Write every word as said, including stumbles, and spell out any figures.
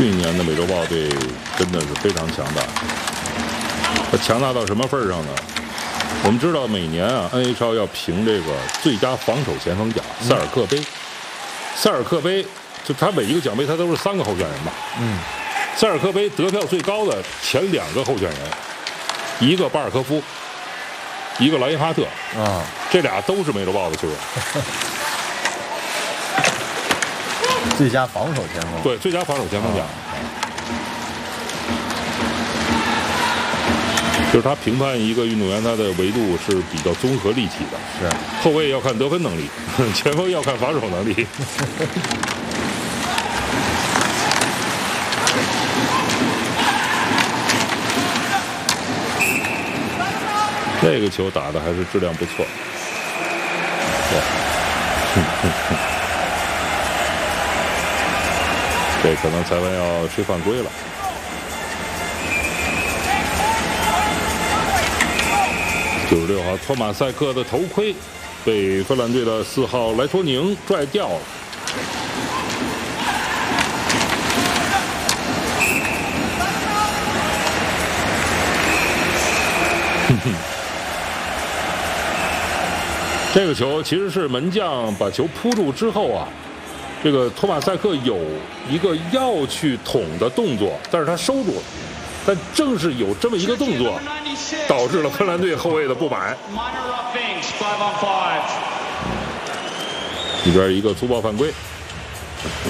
去年的美洲豹队真的是非常强大，它强大到什么份上呢？我们知道每年啊 ，N H L 要评这个最佳防守前锋奖——塞尔克杯。塞尔克杯就它每一个奖杯它都是三个候选人吧？ 嗯。 塞尔克杯得票最高的前两个候选人，一个巴尔科夫，一个莱因哈特啊， 这俩都是美洲豹的球员。 最佳防守前锋， 对，最佳防守前锋奖，就是他评判一个运动员，他的维度是比较综合立体的。 是， 后卫要看得分能力，前锋要看防守能力。这个球打的还是质量不错。对。这可能裁判要吹犯规了。九十六号托马塞克的头盔被芬兰队的四号莱托宁拽掉了。这个球其实是门将把球扑住之后啊。这个托马塞克有一个要去捅的动作，但是他收住了。但正是有这么一个动作，导致了芬兰队后卫的不满。里边一个粗暴犯规。